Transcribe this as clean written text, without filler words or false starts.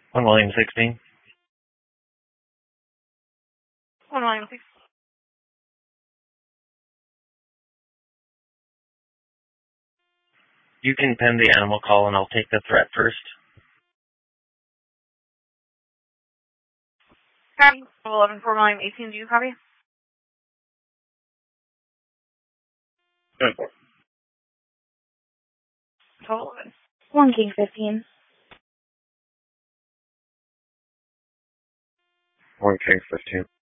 1 William 16. 1 William 6. You can pen the animal call and I'll take the threat first. Okay. 11 4 William 18. Do you copy? Good. Total 11. 1 King 15. 1 King 15.